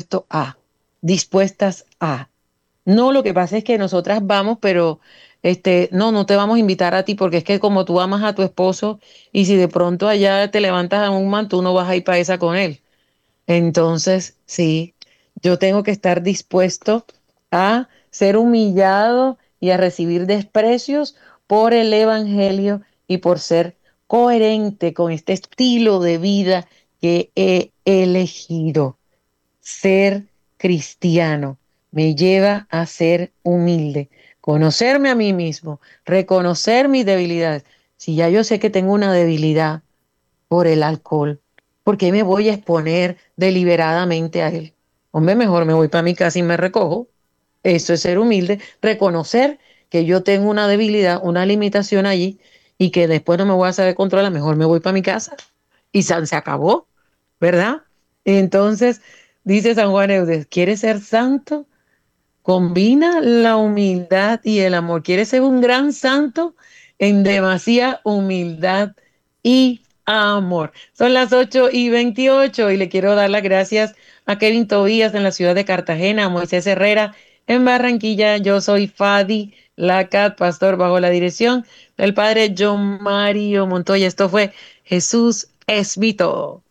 dispuestas a. No, lo que pasa es que nosotras vamos, pero no te vamos a invitar a ti porque es que como tú amas a tu esposo y si de pronto allá te levantas a un man, tú no vas a ir para esa con él. Entonces, sí, yo tengo que estar dispuesto a ser humillado y a recibir desprecios por el evangelio y por ser coherente con este estilo de vida que he elegido. Ser cristiano me lleva a ser humilde, conocerme a mí mismo, reconocer mis debilidades. Si ya yo sé que tengo una debilidad por el alcohol, ¿por qué me voy a exponer deliberadamente a él? Hombre, mejor me voy para mi casa y me recojo. Eso es ser humilde, reconocer que yo tengo una debilidad, una limitación allí y que después no me voy a saber controlar, mejor me voy para mi casa y se acabó, ¿verdad? Entonces, dice San Juan Eudes, ¿quieres ser santo? Combina la humildad y el amor. ¿Quieres ser un gran santo? En demasía humildad y amor. Son las 8:28 y le quiero dar las gracias a Kevin Tobías en la ciudad de Cartagena, a Moisés Herrera en Barranquilla. Yo soy Fadi Lacat, pastor bajo la dirección del padre John Mario Montoya. Esto fue Jesús es mi todo.